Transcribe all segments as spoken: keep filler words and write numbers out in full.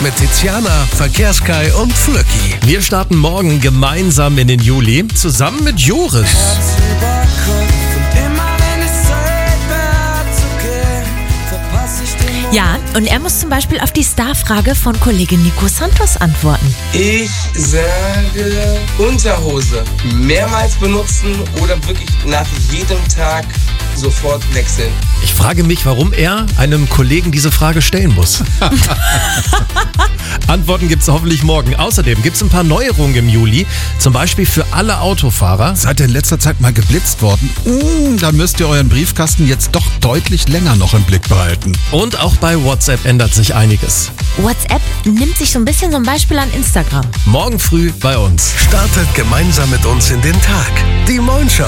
mit Tiziana, Verkehrskai und Flöcki. Wir starten morgen gemeinsam in den Juli, zusammen mit Joris. Ja, und er muss zum Beispiel auf die Starfrage von Kollege Nico Santos antworten. Ich sage Unterhose. Mehrmals benutzen oder wirklich nach jedem Tag sofort wechseln. Ich frage mich, warum er einem Kollegen diese Frage stellen muss. Antworten gibt's hoffentlich morgen. Außerdem gibt's ein paar Neuerungen im Juli. Zum Beispiel für alle Autofahrer. Seid ihr in letzter Zeit mal geblitzt worden? Mm, dann müsst ihr euren Briefkasten jetzt doch deutlich länger noch im Blick behalten. Und auch bei WhatsApp ändert sich einiges. WhatsApp nimmt sich so ein bisschen so ein Beispiel an Instagram. Morgen früh bei uns. Startet gemeinsam mit uns in den Tag. Die Moin Show.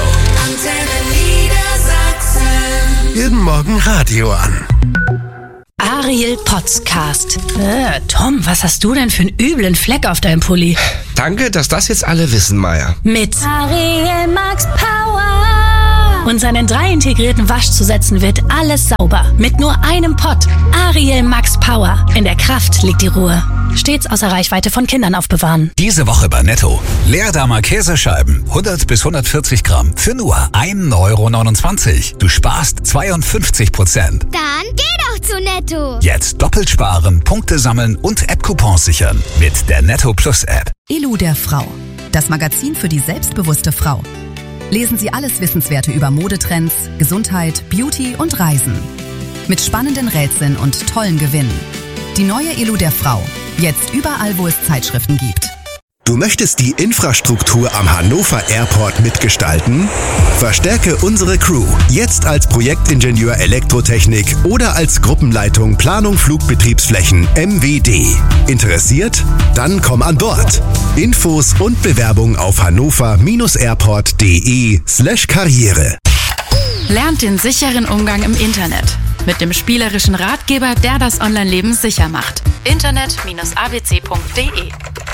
Jeden Morgen Radio an. Ariel Podcast. Äh, Tom, was hast du denn für einen üblen Fleck auf deinem Pulli? Danke, dass das jetzt alle wissen, Maya. Mit Ariel Max Power. Und seinen drei integrierten Waschzusätzen wird alles sauber. Mit nur einem Pott. Ariel Max Power. In der Kraft liegt die Ruhe. Stets außer Reichweite von Kindern aufbewahren. Diese Woche bei Netto. Leerdammer Käsescheiben. hundert bis hundertvierzig Gramm. Für nur ein Euro neunundzwanzig. Du sparst zweiundfünfzig Prozent. Dann geh doch zu Netto. Jetzt doppelt sparen, Punkte sammeln und App-Coupons sichern. Mit der Netto Plus App. Elu der Frau. Das Magazin für die selbstbewusste Frau. Lesen Sie alles Wissenswerte über Modetrends, Gesundheit, Beauty und Reisen. Mit spannenden Rätseln und tollen Gewinnen. Die neue Elu der Frau. Jetzt überall, wo es Zeitschriften gibt. Du möchtest die Infrastruktur am Hannover Airport mitgestalten? Verstärke unsere Crew jetzt als Projektingenieur Elektrotechnik oder als Gruppenleitung Planung Flugbetriebsflächen M W D. Interessiert? Dann komm an Bord. Infos und Bewerbung auf hannover-airport.de slash Karriere. Lernt den sicheren Umgang im Internet. Mit dem spielerischen Ratgeber, der das Online-Leben sicher macht. internet Bindestrich a b c punkt d e.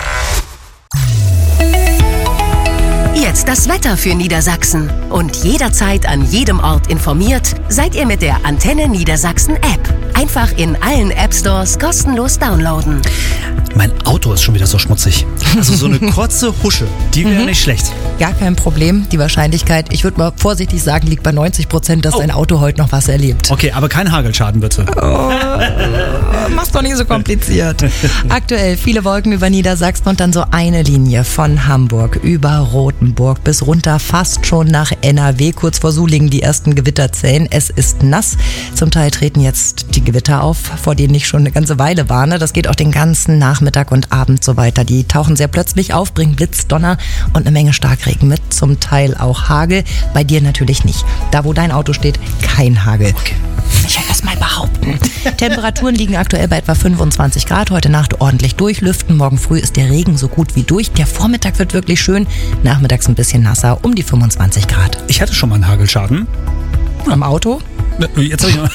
Jetzt das Wetter für Niedersachsen. Und jederzeit an jedem Ort informiert, seid ihr mit der Antenne Niedersachsen App. Einfach in allen App Stores kostenlos downloaden. Mein Auto ist schon wieder so schmutzig. Also so eine kurze Husche, die wäre Mhm. nicht schlecht. Gar kein Problem. Die Wahrscheinlichkeit, ich würde mal vorsichtig sagen, liegt bei neunzig Prozent, dass Oh. dein Auto heute noch was erlebt. Okay, aber kein Hagelschaden bitte. Oh, mach's doch nicht so kompliziert. Aktuell viele Wolken über Niedersachsen und dann so eine Linie von Hamburg über Rothenburg bis runter fast schon nach N R W. Kurz vor Sulingen die ersten Gewitterzellen. Es ist nass. Zum Teil treten jetzt die Gewitter auf, vor denen ich schon eine ganze Weile warne. Das geht auch den ganzen Nachmittag und Abend so weiter. Die tauchen sehr plötzlich auf, bringen Blitz, Donner und eine Menge Starkregen mit. Zum Teil auch Hagel. Bei dir natürlich nicht. Da, wo dein Auto steht, kein Hagel. Okay. Ich will das mal behaupten. Temperaturen liegen aktuell bei etwa fünfundzwanzig Grad. Heute Nacht ordentlich durchlüften. Morgen früh ist der Regen so gut wie durch. Der Vormittag wird wirklich schön. Nachmittags ein bisschen nasser, um die fünfundzwanzig Grad. Ich hatte schon mal einen Hagelschaden. Am Auto? Jetzt hab ich noch.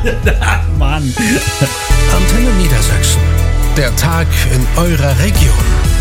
Mann. Antenne Niedersachsen. Der Tag in eurer Region.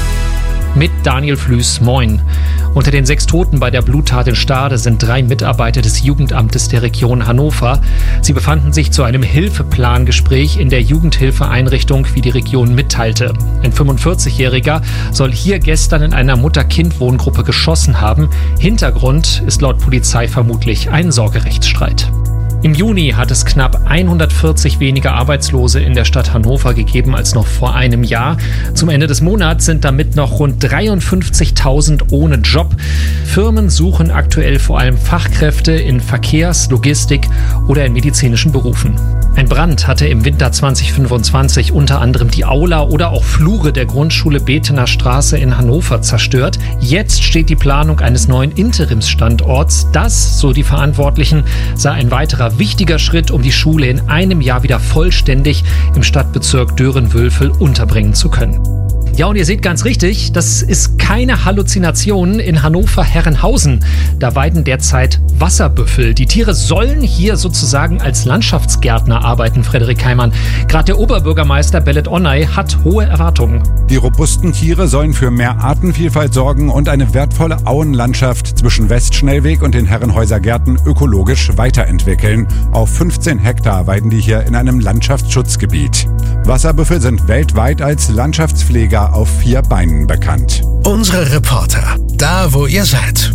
Mit Daniel Flüß, moin. Unter den sechs Toten bei der Bluttat in Stade sind drei Mitarbeiter des Jugendamtes der Region Hannover. Sie befanden sich zu einem Hilfeplangespräch in der Jugendhilfeeinrichtung, wie die Region mitteilte. Ein fünfundvierzigjähriger soll hier gestern in einer Mutter-Kind-Wohngruppe geschossen haben. Hintergrund ist laut Polizei vermutlich ein Sorgerechtsstreit. Im Juni hat es knapp hundertvierzig weniger Arbeitslose in der Stadt Hannover gegeben als noch vor einem Jahr. Zum Ende des Monats sind damit noch rund dreiundfünfzigtausend ohne Job. Firmen suchen aktuell vor allem Fachkräfte in Verkehrs-, Logistik oder in medizinischen Berufen. Ein Brand hatte im Winter zwanzig fünfundzwanzig unter anderem die Aula oder auch Flure der Grundschule Bethener Straße in Hannover zerstört. Jetzt steht die Planung eines neuen Interimsstandorts. Das, so die Verantwortlichen, sei ein weiterer wichtiger Schritt, um die Schule in einem Jahr wieder vollständig im Stadtbezirk Dören-Wülfel unterbringen zu können. Ja, und ihr seht ganz richtig, das ist keine Halluzination in Hannover-Herrenhausen. Da weiden derzeit Wasserbüffel. Die Tiere sollen hier sozusagen als Landschaftsgärtner arbeiten, Frederik Heimann. Gerade der Oberbürgermeister Bellet Onay hat hohe Erwartungen. Die robusten Tiere sollen für mehr Artenvielfalt sorgen und eine wertvolle Auenlandschaft zwischen Westschnellweg und den Herrenhäuser Gärten ökologisch weiterentwickeln. Auf fünfzehn Hektar weiden die hier in einem Landschaftsschutzgebiet. Wasserbüffel sind weltweit als Landschaftspfleger auf vier Beinen bekannt. Unsere Reporter, da wo ihr seid.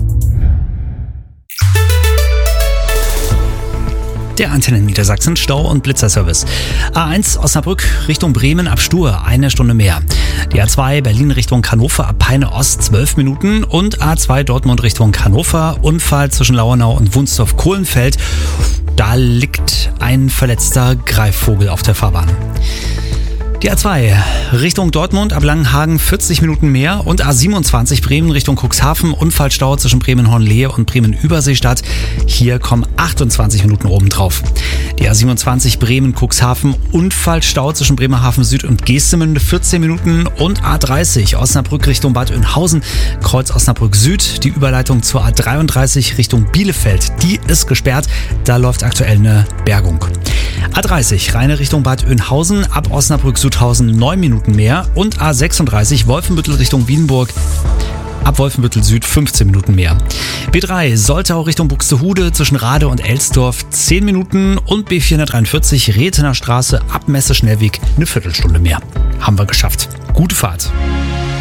Der Antennen Niedersachsen Stau- und Blitzerservice. A eins Osnabrück Richtung Bremen ab Stur, eine Stunde mehr. Die A zwei Berlin Richtung Hannover ab Peine Ost, zwölf Minuten. Und A zwei Dortmund Richtung Hannover, Unfall zwischen Lauernau und Wunstorf-Kohlenfeld. Da liegt ein verletzter Greifvogel auf der Fahrbahn. Die A zwei Richtung Dortmund ab Langenhagen vierzig Minuten mehr und A siebenundzwanzig Bremen Richtung Cuxhaven, Unfallstau zwischen Bremen-Hornlehe und Bremen-Überseestadt. Hier kommen achtundzwanzig Minuten obendrauf. Die A siebenundzwanzig Bremen-Cuxhaven, Unfallstau zwischen Bremerhaven Süd und Geestemünde vierzehn Minuten und A dreißig Osnabrück Richtung Bad Oeynhausen, Kreuz Osnabrück Süd. Die Überleitung zur A dreiunddreißig Richtung Bielefeld, die ist gesperrt. Da läuft aktuell eine Bergung. A dreißig Rheine Richtung Bad Oeynhausen, ab Osnabrück Sudhausen neun Minuten mehr und A sechsunddreißig Wolfenbüttel Richtung Wiedenburg, ab Wolfenbüttel Süd fünfzehn Minuten mehr. B drei Soltau Richtung Buxtehude zwischen Rade und Elsdorf zehn Minuten und B vierhundertdreiundvierzig Rethener Straße ab Messe Schnellweg eine Viertelstunde mehr. Haben wir geschafft. Gute Fahrt.